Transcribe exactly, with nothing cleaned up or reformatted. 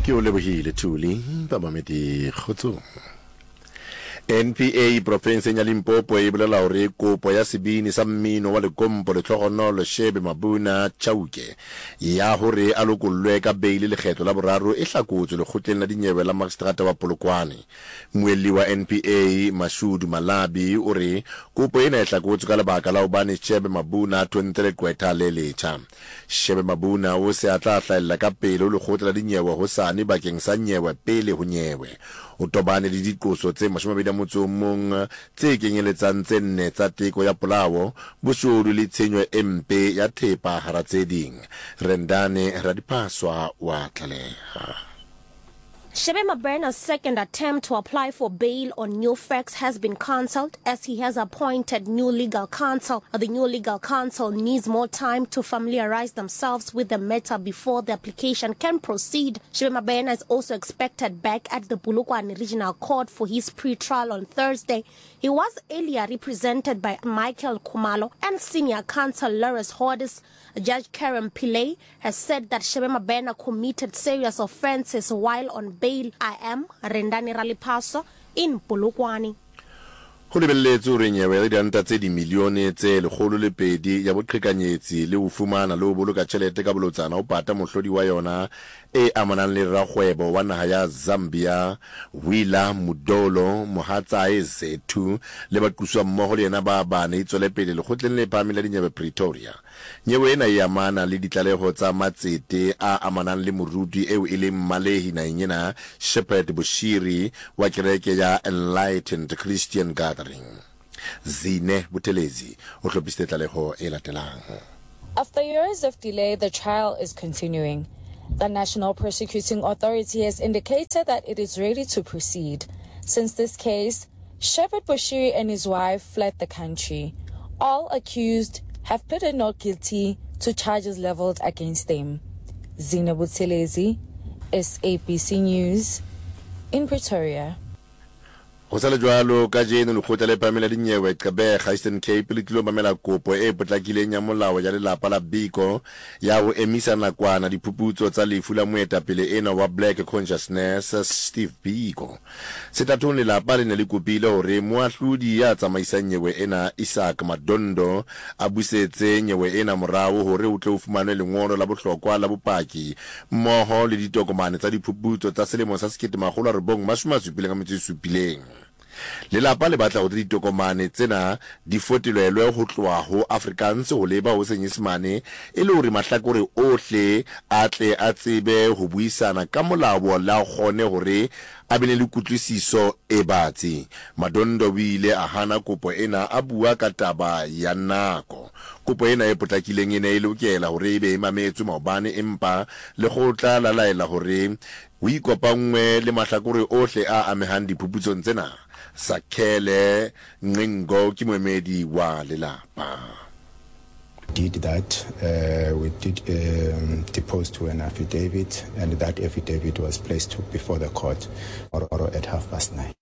ke o lebohile Thuli ba mamedi khotso. N P A province ya Limpopo e bolela hore kopo ya sebini sa mmino wa lekompo le tlhogonolo Shebe Mabuna Chauke ya hore a lokollwe ka beile lekgetho la boraro e hlakotswe lekgotleng la dinyewe la magistrata wa Polokwane. Moelli wa N P A Mashudu Malabi o re kopo ena e hlakotswe ka lebaka la hobane Shebe Mabuna twentere kweta le letjha. Shebe Mabuna o se atla hlaela ka pele lekgotla la dinyewe ho sane bakeng sa nyewe pele ho nyewe. O tobane le diqoso tse mashome motso mong tse kenyeletsang tse nne tsa teko ya polao boshodu le tshenyo empe ya thepa hara tse ding. Rendane Radipaswa wa tlaleha. Shebe Mabuna's second attempt to apply for bail on new facts has been cancelled as he has appointed new legal counsel. The new legal counsel needs more time to familiarize themselves with the matter before the application can proceed. Shebe Mabuna is also expected back at the Polokwane Regional Court for his pre-trial on Thursday. He was earlier represented by Michael Kumalo and senior counsel Lawrence Hodis. Judge Karen Pillay has said that Shebe Mabuna committed serious offences while on bail. I am Rendani Ralipaso in Polokwane. Ho lebelletswe hore nyewe ya diranta tse di milione tse lekgolo le pedi ya boqhekanyetsi le ho fumana le ho boloka tjhelete ka bolotsana ho pata mohlodi wa yona e amanang le rakgwebo wa naha ya Zambia Willa Mudolo Mohatsae Zethu le baquswa mmoho le yena ba bane e tswele pele lekgotleng le phahameng la dinyewe Pretoria. Nyewe ena e amana le ditlaleho tsa matsete a amanang le moruti eo e leng Malehi na nyena Shepherd Bushiri wa kereke ya Enlightened Christian Gathering. Zine Butelezi o hlopiste tlaleho e latelang. After years of delay, the trial is continuing. The National Prosecuting Authority has indicated that it is ready to proceed. Since this case, Shepherd Bushiri and his wife fled the country. All accused have pleaded not guilty to charges leveled against them. Zina Butelezi, S A B C News, in Pretoria. Ho sale jwalo ka jeno lekgotla le pamela dinyewe Gqeberha Eastern Cape le tlilo mamela kopo e potlakileng ya molao ya lelapa la Biko ya ho emisa nakwana diphuputso tsa lefu la moetapele ena wa Black Consciousness Steve Biko. Setatong lelapa le ne le kopile hore moahlodi ya tsamaisang nyewe ena Isaac Madondo a busetse nyewe ena morao hore o tle o fumane lengolo la bohlokwa la bopaki mmoho le ditokomane tsa diphuputso tsa selemo sa sekete makgolo a robong mashome a supileng a metso e supileng. Lelapa le batla hore ditokomane tsena di fotelelwe ho tloha ho Afrikaans ho leba ho Senyesemane e le hore mahlakore ohle a tle a tsebe ho buisana ka molao la kgone hore a bene le kutlwisiso e batsi. Madondo o ile a hana kopo ena a bua ka taba ya nako. Kopo ena e potlakileng ena e lokela hore e be e mametswe maobane empa le kgotla la laela hore o ikopangwe le mahlakore ohle a amehang diphuputsong tsena. Sakele Ngingo ke moemedi wa lelapa. Did that, uh, we did um, depose to an affidavit, and that affidavit was placed to, before the court or, or at half past nine.